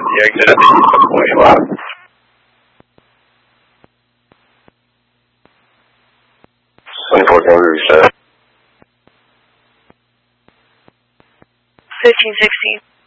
the exit at the east of Point. 24 can reset. 1516.